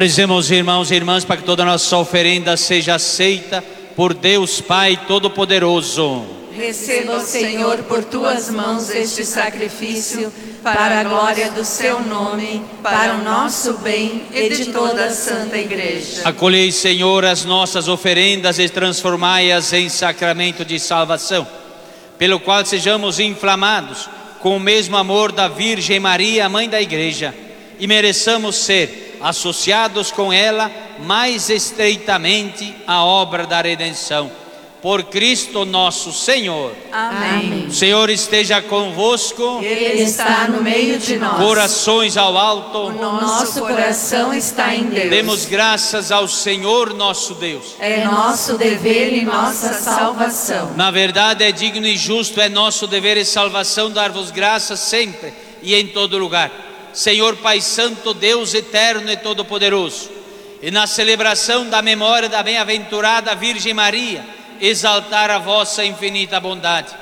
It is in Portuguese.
Prezemos, irmãos e irmãs, para que toda a nossa oferenda seja aceita por Deus Pai Todo-Poderoso. Receba, Senhor, por tuas mãos este sacrifício, para a glória do seu nome, para o nosso bem e de toda a Santa Igreja. Acolhei, Senhor, as nossas oferendas e transformai-as em sacramento de salvação, pelo qual sejamos inflamados com o mesmo amor da Virgem Maria, Mãe da Igreja, e mereçamos ser associados com ela mais estreitamente à obra da redenção. Por Cristo nosso Senhor. Amém. O Senhor esteja convosco. Ele está no meio de nós. Corações ao alto. O nosso coração está em Deus. Demos graças ao Senhor nosso Deus. É nosso dever e nossa salvação. Na verdade é digno e justo, é nosso dever e salvação dar-vos graças sempre e em todo lugar. Senhor Pai Santo, Deus eterno e todo-poderoso, e na celebração da memória da bem-aventurada Virgem Maria, exaltar a vossa infinita bondade.